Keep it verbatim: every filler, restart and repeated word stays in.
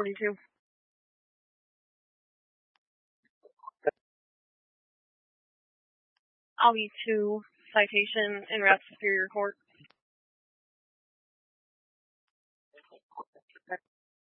forty-two. I'll be two citation in Rapp Superior Court.